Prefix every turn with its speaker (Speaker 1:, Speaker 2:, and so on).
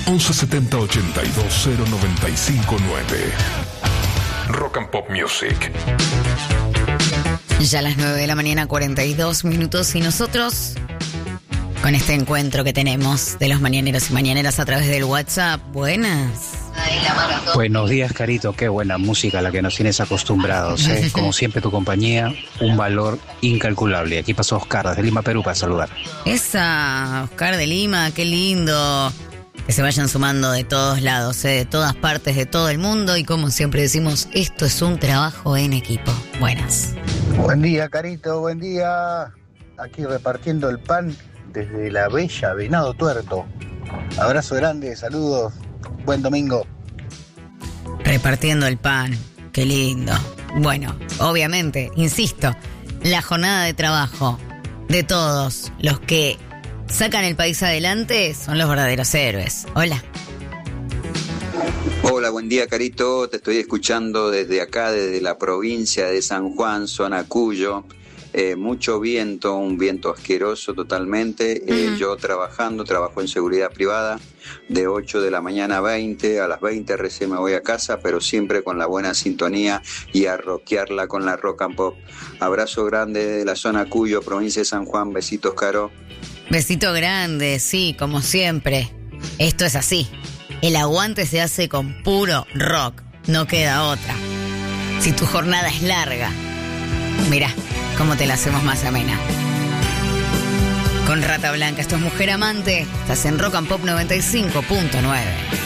Speaker 1: 1170 82 0959. Rock and Pop Music.
Speaker 2: Ya a las 9 de la mañana, 42 minutos, y nosotros con este encuentro que tenemos de los mañaneros y mañaneras a través del WhatsApp. Buenas.
Speaker 3: Buenos días, Carito. Qué buena música la que nos tienes acostumbrados, ¿eh? Como siempre, tu compañía, un valor incalculable. Aquí pasó Oscar desde Lima, Perú, para saludar.
Speaker 2: Esa, Oscar de Lima, qué lindo. Que se vayan sumando de todos lados, de todas partes, de todo el mundo. Y como siempre decimos, esto es un trabajo en equipo. Buenas.
Speaker 4: Buen día, Carito, buen día. Aquí repartiendo el pan desde la bella Venado Tuerto. Abrazo grande, saludos, buen domingo.
Speaker 2: Repartiendo el pan, qué lindo. Bueno, obviamente, insisto, la jornada de trabajo de todos los que sacan el país adelante son los verdaderos héroes. Hola.
Speaker 5: Hola, buen día, Carito. Te estoy escuchando desde acá, desde la provincia de San Juan, zona Cuyo. Mucho viento, un viento asqueroso totalmente. Yo trabajo en seguridad privada, de 8 de la mañana a 20, a las 20 recién me voy a casa, pero siempre con la buena sintonía y a rockearla con la Rock and Pop. Abrazo grande de la zona Cuyo, provincia de San Juan. Besitos, Caro.
Speaker 2: Besito grande, sí, como siempre. Esto es así. El aguante se hace con puro rock, no queda otra. Si tu jornada es larga, mirá cómo te la hacemos más amena. Con Rata Blanca, esto es Mujer Amante, estás en Rock and Pop 95.9.